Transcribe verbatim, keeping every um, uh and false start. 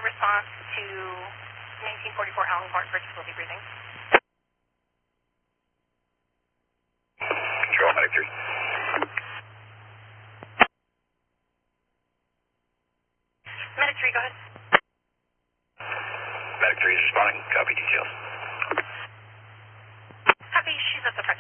response to nineteen forty-four Allen Court for difficulty breathing. Control, Medic three. Medic three, go ahead. Medic three is responding. Copy details. Copy, she's at the front.